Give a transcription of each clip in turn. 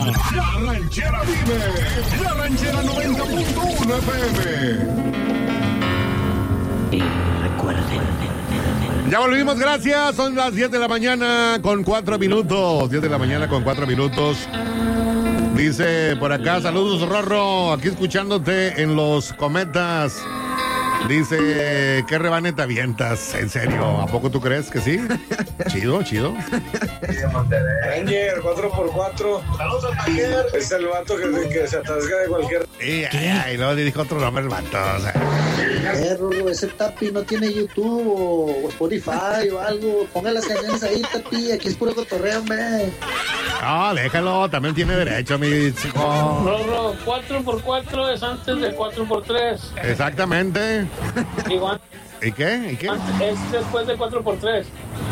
La ranchera vive. La ranchera 90.1 FM. Y recuerden. Ya volvimos, gracias. Son las 10 de la mañana con 4 minutos. 10 de la mañana con 4 minutos. Dice por acá, saludos Rorro, aquí escuchándote en los cometas. Dice, ¿qué rebane te avientas? ¿En serio? ¿A poco tú crees que sí? Chido. Ranger, 4x4. Saludos al taller. Es el vato que se atasca de cualquier... Y luego le dijo otro nombre el vato. O sea. Rorro, ese Tapi no tiene YouTube o Spotify o algo. Ponga las canciones ahí, Tapi. Aquí es puro cotorreo, hombre. No, déjalo, también tiene derecho, mi chico. Rorro, 4x4 es antes de 4x3. Exactamente. Igual. ¿Y qué? Es después de 4x3.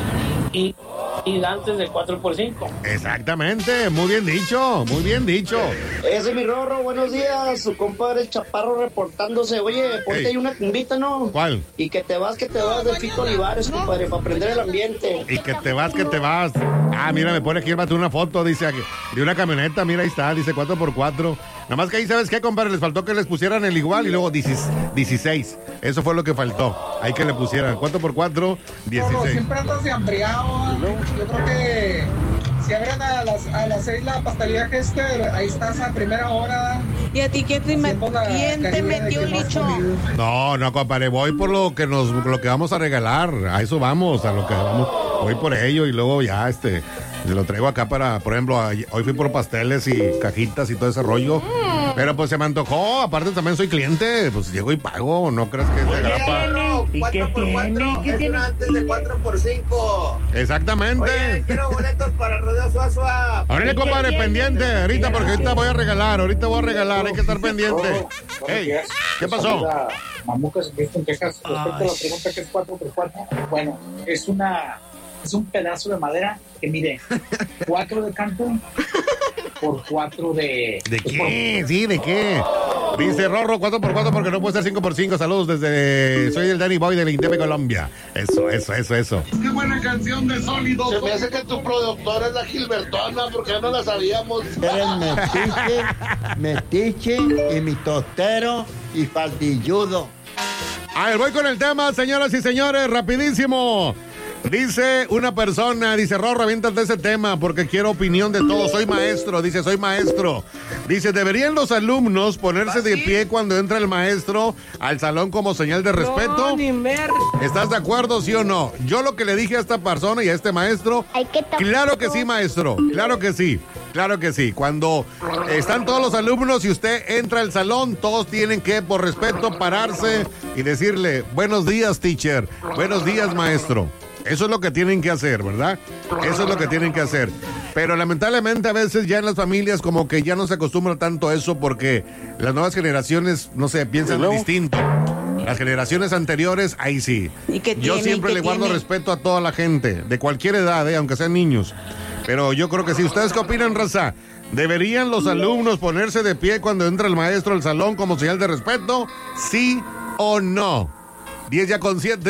Y antes de 4x5. Exactamente, muy bien dicho. Ese es mi Rorro, buenos días. Su compadre el Chaparro reportándose. Oye, ponte ahí una cumbita, ¿no? ¿Cuál? Y que te vas de Fito Olivares, compadre, para aprender el ambiente. Y que te vas. Ah, mira, me pone aquí el vato una foto, dice aquí, de una camioneta, mira, ahí está, dice 4x4. Nada más que ahí, ¿sabes qué, compadre? Les faltó que les pusieran el igual y luego 16. Eso fue lo que faltó. Hay que le pusieran 4x4, 16. Siempre andas de hambriado. Yo creo que si abren a las 6 la pastelería Hester, ahí estás a primera hora. ¿Y a ti quién te metió el licho? No, compadre, voy por lo que vamos a regalar. A eso vamos, a lo que vamos. Voy por ello y luego ya se lo traigo acá para, por ejemplo, hoy fui por pasteles y cajitas y todo ese rollo. Pero pues se me antojó, aparte también soy cliente, pues llego y pago, no crees que es de grapa. ¿Y 4x4 es una antes de 4x5. Exactamente. Oye, quiero boletos para el Rodeo Suazua. Ahorita, compadre, pendiente, ahorita, porque ahorita voy a regalar, hay que estar pendiente. Hey, ¿qué pasó? Mamucas, en Texas, respecto a la pregunta que es 4x4, bueno, es un pedazo de madera que mide 4 de canto por 4 de... ¿De qué? Sí, ¿de qué? Dice Rorro, 4x4 porque no puede ser 5x5. Saludos soy el Danny Boy de la Indeme, Colombia. Eso. Qué buena canción de Sólido. Se me hace que tu productora es la Gilbertona, porque ya no la sabíamos. Eres metiche y mi tostero y faldilludo. A ver, voy con el tema, señoras y señores, rapidísimo. Dice una persona, dice Rorro, aviéntate ese tema porque quiero opinión de todos. Soy maestro. Dice, ¿deberían los alumnos ponerse de pie cuando entra el maestro al salón como señal de respeto? ¿Estás de acuerdo, sí o no? Yo lo que le dije a esta persona y a este maestro, claro que sí, maestro, claro que sí. Cuando están todos los alumnos y usted entra al salón, todos tienen que, por respeto, pararse y decirle, buenos días, teacher, buenos días, maestro. Eso es lo que tienen que hacer, ¿verdad? Eso es lo que tienen que hacer. Pero lamentablemente a veces ya en las familias como que ya no se acostumbra tanto a eso porque las nuevas generaciones, no sé, piensan distinto. Las generaciones anteriores, ahí sí. Yo siempre le guardo respeto a toda la gente, de cualquier edad, aunque sean niños. Pero yo creo que sí. ¿Ustedes qué opinan, raza? ¿Deberían los alumnos ponerse de pie cuando entra el maestro al salón como señal de respeto? ¿Sí o no? 10 ya con 7.